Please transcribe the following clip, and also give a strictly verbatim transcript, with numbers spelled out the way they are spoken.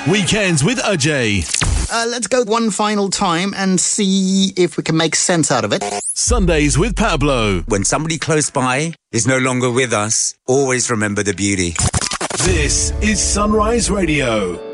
Weekends with Ajay. Uh, let's go one final time and see if we can make sense out of it. Sundays with Pablo. When somebody close by is no longer with us, always remember the beauty. This is Sunrise Radio.